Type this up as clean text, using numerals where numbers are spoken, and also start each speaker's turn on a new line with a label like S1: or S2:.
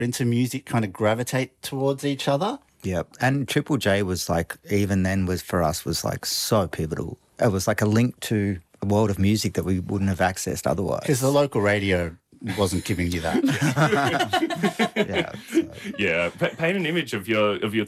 S1: into music kind of gravitate towards each other.
S2: Yeah, and Triple J was like, even then was for us was like so pivotal. It was like a link to a world of music that we wouldn't have accessed otherwise.
S1: Because the local radio wasn't giving you that.
S2: Yeah, so.
S3: Yeah, paint an image of your